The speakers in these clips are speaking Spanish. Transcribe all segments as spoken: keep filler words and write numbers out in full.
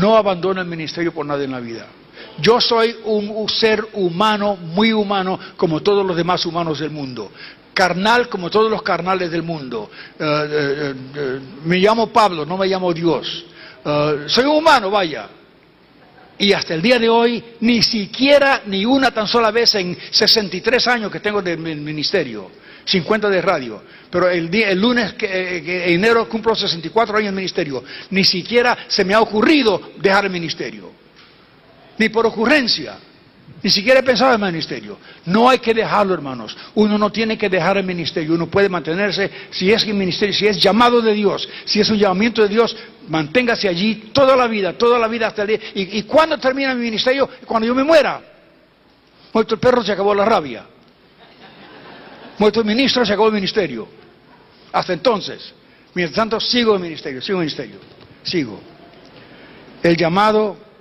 No abandono el ministerio por nada en la vida. Yo soy un ser humano, muy humano, como todos los demás humanos del mundo. Carnal como todos los carnales del mundo. Uh, uh, uh, uh, me llamo Pablo, no me llamo Dios. Uh, soy un humano, vaya. Y hasta el día de hoy, ni siquiera, ni una tan sola vez en sesenta y tres años que tengo de ministerio, cincuenta de radio, pero el, día, el lunes, que, que en enero cumplo sesenta y cuatro años de ministerio, ni siquiera se me ha ocurrido dejar el ministerio. Ni por ocurrencia, ni siquiera he pensado en el ministerio. No hay que dejarlo, hermanos. Uno no tiene que dejar el ministerio. Uno puede mantenerse, si es el ministerio, si es llamado de Dios, si es un llamamiento de Dios, manténgase allí toda la vida, toda la vida hasta el día. ¿Y, y cuándo termina mi ministerio? Cuando yo me muera. Muerto el perro, se acabó la rabia. Muerto el ministro, se acabó el ministerio. Hasta entonces. Mientras tanto, sigo el ministerio, sigo el ministerio, sigo. El llamado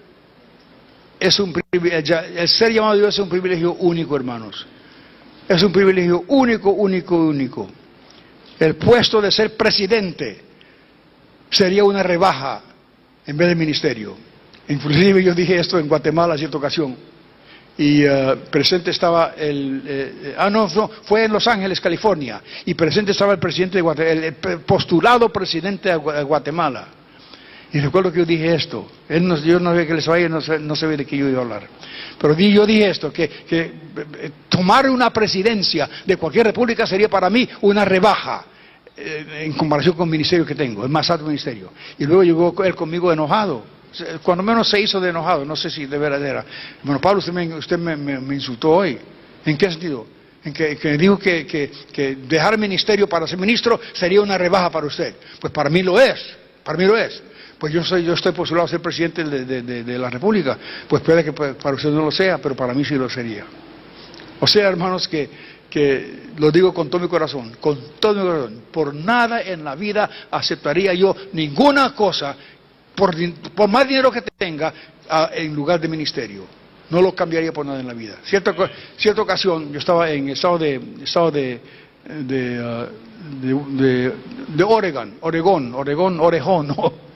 es un privilegio, el ser llamado de Dios es un privilegio único, hermanos. Es un privilegio único, único, único. El puesto de ser presidente sería una rebaja en vez del ministerio. Inclusive yo dije esto en Guatemala en cierta ocasión. Y uh, presente estaba el... Eh, ah, no, no, fue en Los Ángeles, California. Y presente estaba el presidente de Guatemala, el, el postulado presidente de Guatemala. Y recuerdo que yo dije esto, él no, yo no sabía que les vaya, no, no sabía de qué yo iba a hablar. Pero di, yo dije esto, que, que eh, tomar una presidencia de cualquier república sería para mí una rebaja eh, en comparación con el ministerio que tengo, el más alto ministerio. Y luego llegó él conmigo enojado, cuando menos se hizo de enojado, no sé si de verdadera. Bueno, Pablo, usted me, usted me, me, me insultó hoy. ¿En qué sentido? En que, que dijo que, que, que dejar el ministerio para ser ministro sería una rebaja para usted. Pues para mí lo es, para mí lo es. Pues yo soy, yo estoy postulado a ser presidente de, de, de, de la República. Pues puede que para usted no lo sea, pero para mí sí lo sería. O sea, hermanos, que, que lo digo con todo mi corazón, con todo mi corazón. Por nada en la vida aceptaría yo ninguna cosa, por, por más dinero que tenga, a, en lugar de ministerio. No lo cambiaría por nada en la vida. Cierta, cierta ocasión, yo estaba en el estado de, estado de, de, uh, de, de, de Oregon, Oregón, Oregón, Orejón, no.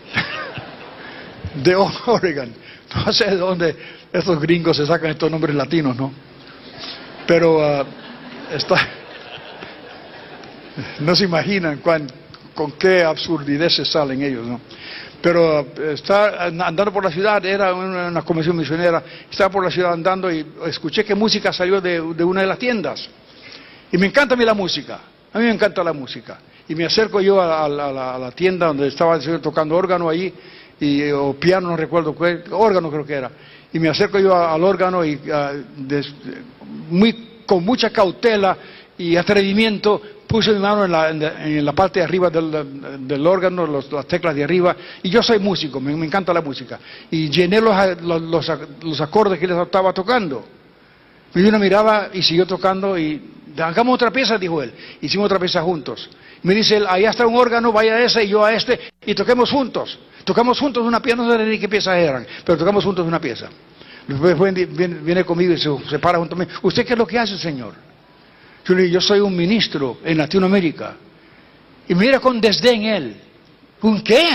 de Oregon, no sé de dónde estos gringos se sacan estos nombres latinos, ¿no? Pero uh, está, no se imaginan cuán, con qué absurdideces salen ellos, ¿no? Pero uh, está andando por la ciudad, era una, una convención misionera, estaba por la ciudad andando y escuché que música salió de, de una de las tiendas. Y me encanta a mí la música, a mí me encanta la música. Y me acerco yo a, a, a, la, a la tienda donde estaba el señor tocando órgano allí, y, o piano, no recuerdo qué, órgano creo que era. Y me acerco yo a, al órgano y a, des, muy, con mucha cautela y atrevimiento puse mi mano en la, en la, en la parte de arriba del, del órgano, los, las teclas de arriba. Y yo soy músico, me, me encanta la música. Y llené los, los, los, los acordes que él estaba tocando. Me dio una mirada y siguió tocando y hagamos otra pieza, dijo él. Hicimos otra pieza juntos. Me dice él, allá está un órgano, vaya a ese y yo a este, y toquemos juntos. Tocamos juntos una pieza, no sé ni qué piezas eran, pero tocamos juntos una pieza. Después viene, viene conmigo y se, se para junto a mí. ¿Usted qué es lo que hace, señor? Yo le digo, yo soy un ministro en Latinoamérica. Y mira con desdén él. ¿Un qué?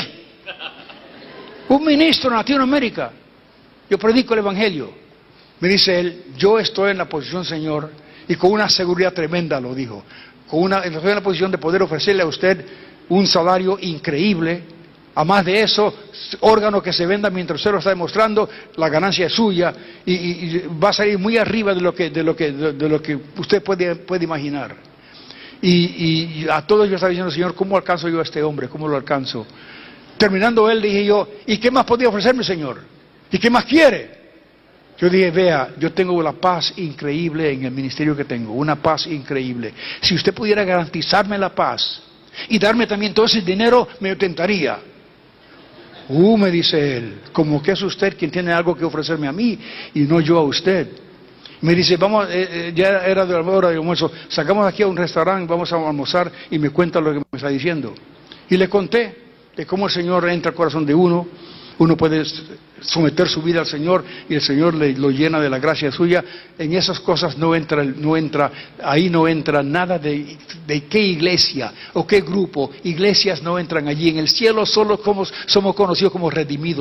Un ministro en Latinoamérica. Yo predico el Evangelio. Me dice él, yo estoy en la posición, Señor, y con una seguridad tremenda lo dijo. Con una, estoy en la posición de poder ofrecerle a usted un salario increíble. A más de eso, órgano que se venda mientras usted lo está demostrando, la ganancia es suya y, y, y va a salir muy arriba de lo que, de lo que, de, de lo que usted puede, puede imaginar. Y, y, y a todos yo estaba diciendo, Señor, ¿cómo alcanzo yo a este hombre? ¿Cómo lo alcanzo? Terminando él, dije yo, ¿y qué más podía ofrecerme, Señor? ¿Y qué más quiere? Yo dije, vea, yo tengo la paz increíble en el ministerio que tengo, una paz increíble. Si usted pudiera garantizarme la paz y darme también todo ese dinero, me tentaría. Uh, me dice él, como que es usted quien tiene algo que ofrecerme a mí y no yo a usted. Me dice, vamos, eh, eh, ya era de la hora de almuerzo, sacamos aquí a un restaurante, vamos a almorzar y me cuenta lo que me está diciendo. Y le conté de cómo el Señor entra al corazón de uno, uno puede someter su vida al Señor y el Señor le, lo llena de la gracia suya. En esas cosas no entra, no entra, ahí no entra nada de, de qué iglesia o qué grupo. Iglesias no entran allí. En el cielo solo como, somos conocidos como redimidos.